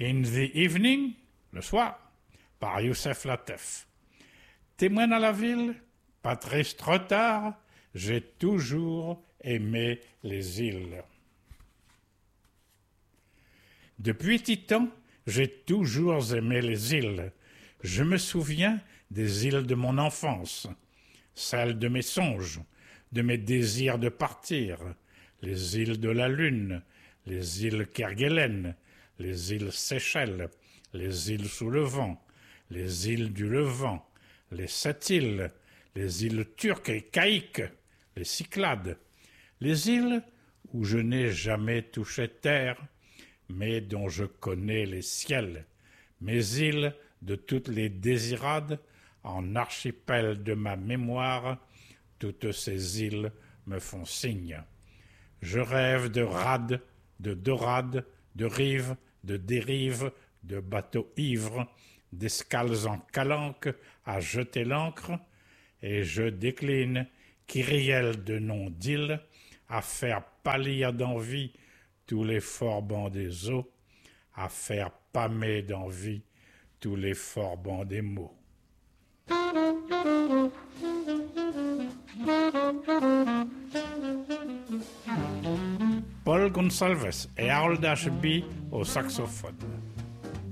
In the Evening, le soir, par Youssef Lateef. Témoin à la ville, Patrice Trottard, j'ai toujours aimé les îles. Depuis Titan, j'ai toujours aimé les îles. Je me souviens des îles de mon enfance, celles de mes songes, de mes désirs de partir, les îles de la Lune, les îles Kerguelen, les îles Seychelles, les îles sous le vent, les îles du Levant, les 7 îles, les îles turques et caïques, les Cyclades, les îles où je n'ai jamais touché terre, mais dont je connais les ciels, mes îles de toutes les désirades, en archipel de ma mémoire, toutes ces îles me font signe. Je rêve de rades, de dorades, de rives, de dérives, de bateaux ivres, d'escales en calanque à jeter l'ancre, et je décline kyrielle de noms d'îles à faire pâlir d'envie tous les forbans des eaux, à faire pâmer d'envie tous les forbans des mots. Paul Gonsalves et Harold Ashby au saxophone.